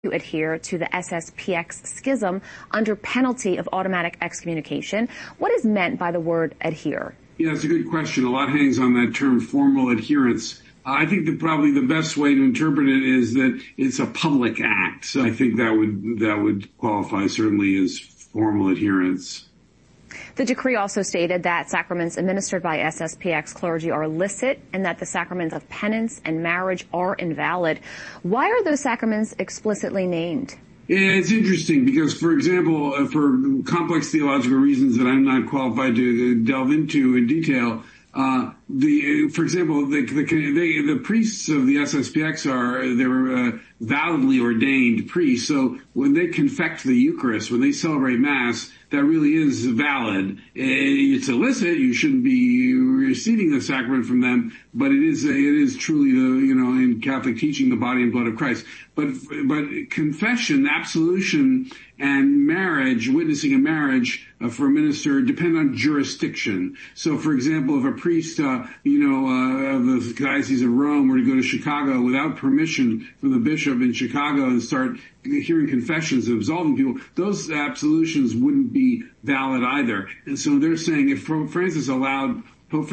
to adhere to the SSPX schism under penalty of automatic excommunication. What is meant by the word adhere? Yeah, it's a good question. A lot hangs on that term, formal adherence. I think that probably the best way to interpret it is that it's a public act. So I think that would qualify certainly as formal adherence. The decree also stated that sacraments administered by SSPX clergy are illicit and that the sacraments of penance and marriage are invalid. Why are those sacraments explicitly named? Yeah, it's interesting because, for example, for complex theological reasons that I'm not qualified to delve into in detail, for example, the priests of the SSPX they're validly ordained priests. So when they confect the Eucharist, when they celebrate Mass, that really is valid. It's illicit. You shouldn't be receiving the sacrament from them, but it is truly in Catholic teaching, the body and blood of Christ. But confession, absolution, and marriage, witnessing a marriage for a minister depend on jurisdiction. So, for example, if a priest, of the Diocese of Rome were to go to Chicago without permission from the bishop in Chicago and start hearing confessions and absolving people, those absolutions wouldn't be valid either. And so they're saying if Pope Francis allowed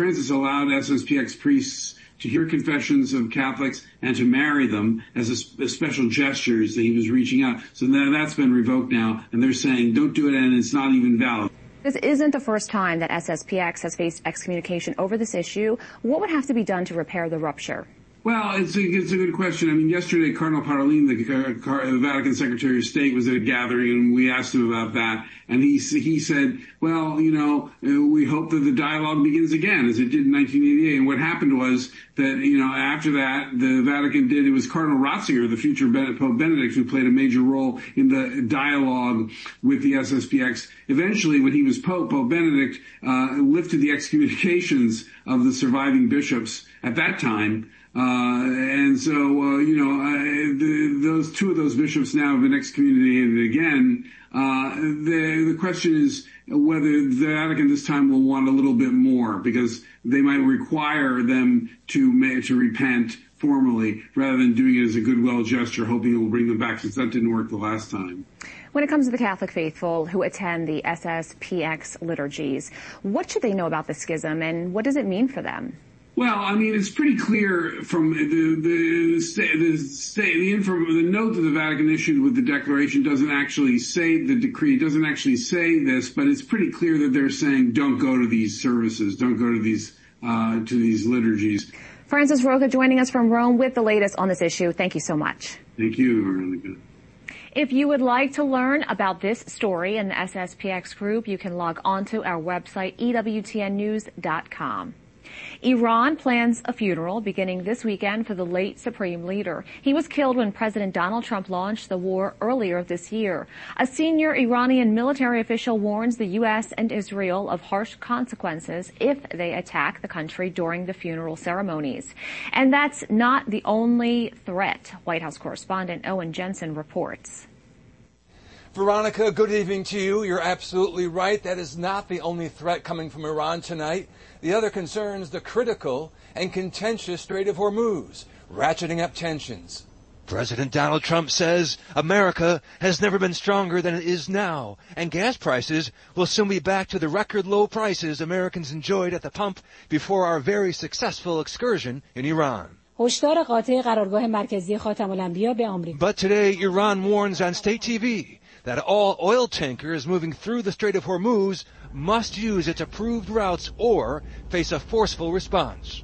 SSPX priests to hear confessions of Catholics and to marry them as a special gestures that he was reaching out. So that's been revoked now, and they're saying don't do it, and it's not even valid. This isn't the first time that SSPX has faced excommunication over this issue. What would have to be done to repair the rupture? Well, it's a good question. I mean, yesterday Cardinal Parolin, the Vatican Secretary of State, was at a gathering, and we asked him about that. And he said, well, we hope that the dialogue begins again, as it did in 1988. And what happened was that, after that, the Vatican it was Cardinal Ratzinger, the future Pope Benedict, who played a major role in the dialogue with the SSPX. Eventually, when he was Pope Benedict lifted the excommunications of the surviving bishops at that time. And so, those two of those bishops now have been excommunicated again. The question is whether the Vatican this time will want a little bit more, because they might require them to repent formally rather than doing it as a goodwill gesture, hoping it will bring them back, since that didn't work the last time. When it comes to the Catholic faithful who attend the SSPX liturgies, what should they know about the schism, and what does it mean for them? Well, I mean, it's pretty clear from the note that the Vatican issued with the declaration doesn't actually say, the decree doesn't actually say this, but it's pretty clear that they're saying don't go to these services, don't go to these liturgies. Francis Rocca joining us from Rome with the latest on this issue. Thank you so much. Thank you, Veronica. If you would like to learn about this story and the SSPX group, you can log on to our website, EWTNnews.com. Iran plans a funeral beginning this weekend for the late Supreme Leader. He was killed when President Donald Trump launched the war earlier this year. A senior Iranian military official warns the U.S. and Israel of harsh consequences if they attack the country during the funeral ceremonies. And that's not the only threat. White House correspondent Owen Jensen reports. Veronica, good evening to you. You're absolutely right. That is not the only threat coming from Iran tonight. The other concerns the critical and contentious Strait of Hormuz, ratcheting up tensions. President Donald Trump says America has never been stronger than it is now, and gas prices will soon be back to the record low prices Americans enjoyed at the pump before our very successful excursion in Iran. But today, Iran warns on state TV that all oil tankers moving through the Strait of Hormuz must use its approved routes or face a forceful response.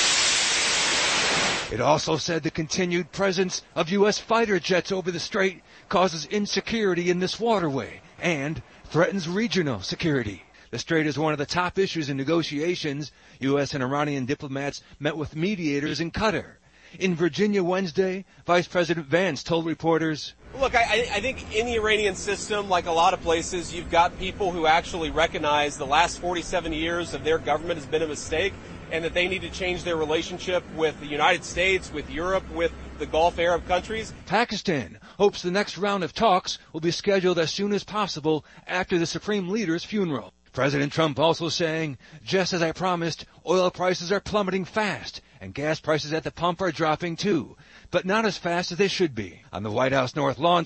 It also said the continued presence of U.S. fighter jets over the strait causes insecurity in this waterway and threatens regional security. The strait is one of the top issues in negotiations. U.S. and Iranian diplomats met with mediators in Qatar. In Virginia Wednesday, Vice President Vance told reporters, Look, I think in the Iranian system, like a lot of places, you've got people who actually recognize the last 47 years of their government has been a mistake and that they need to change their relationship with the United States, with Europe, with the Gulf Arab countries. Pakistan hopes the next round of talks will be scheduled as soon as possible after the Supreme Leader's funeral. President Trump also saying, just as I promised, oil prices are plummeting fast And gas prices at the pump are dropping too, but not as fast as they should be. On the White House North Lawn